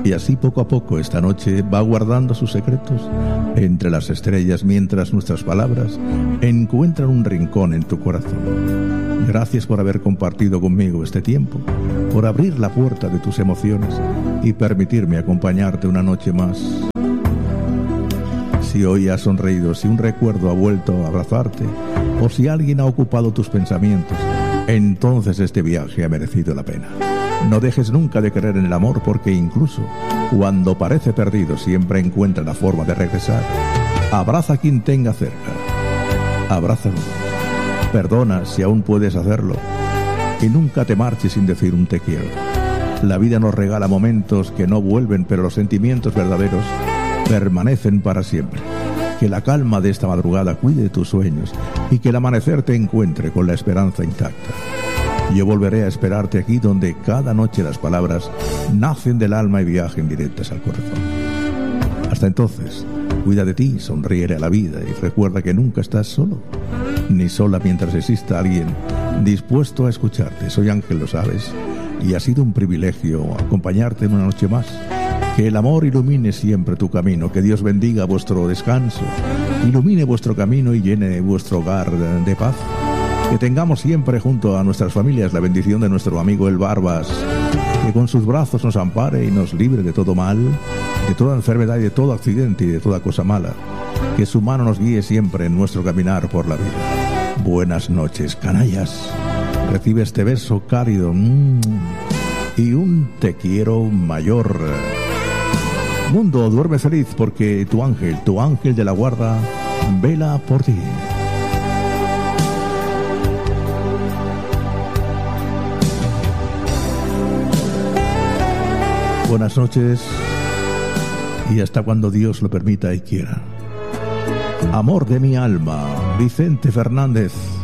Y así poco a poco esta noche va guardando sus secretos entre las estrellas mientras nuestras palabras encuentran un rincón en tu corazón. Gracias por haber compartido conmigo este tiempo, por abrir la puerta de tus emociones y permitirme acompañarte una noche más. Si hoy has sonreído, si un recuerdo ha vuelto a abrazarte o si alguien ha ocupado tus pensamientos, entonces este viaje ha merecido la pena. No dejes nunca de creer en el amor, porque incluso cuando parece perdido siempre encuentra la forma de regresar. Abraza a quien tenga cerca. Abrázalo. Perdona si aún puedes hacerlo. Y nunca te marches sin decir un te quiero. La vida nos regala momentos que no vuelven, pero los sentimientos verdaderos permanecen para siempre. Que la calma de esta madrugada cuide de tus sueños y que el amanecer te encuentre con la esperanza intacta. Yo volveré a esperarte aquí, donde cada noche las palabras nacen del alma y viajen directas al corazón. Hasta entonces, cuida de ti, sonríele a la vida y recuerda que nunca estás solo, ni sola mientras exista alguien dispuesto a escucharte. Soy Ángel, lo sabes, y ha sido un privilegio acompañarte en una noche más. Que el amor ilumine siempre tu camino, que Dios bendiga vuestro descanso, ilumine vuestro camino y llene vuestro hogar de paz. Que tengamos siempre junto a nuestras familias la bendición de nuestro amigo el Barbas, que con sus brazos nos ampare y nos libre de todo mal, de toda enfermedad y de todo accidente y de toda cosa mala. Que su mano nos guíe siempre en nuestro caminar por la vida. Buenas noches, canallas. Recibe este beso cálido y un te quiero mayor. Mundo, duerme feliz, porque tu ángel de la guarda, vela por ti. Buenas noches y hasta cuando Dios lo permita y quiera. Amor de mi alma, Vicente Fernández.